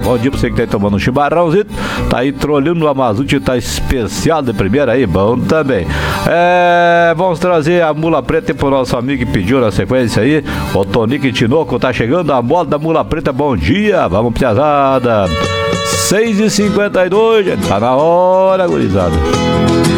Bom dia pra você que tá aí tomando um chimarrãozinho, tá aí trolhando o Mazute, tá especial de primeira aí, bom também. Vamos trazer a Mula Preta pro nosso amigo que pediu na sequência aí, o Tonico Tinoco, tá chegando a moda da Mula Preta, bom dia, vamos piazada. 6h52, gente, tá na hora, gurizada.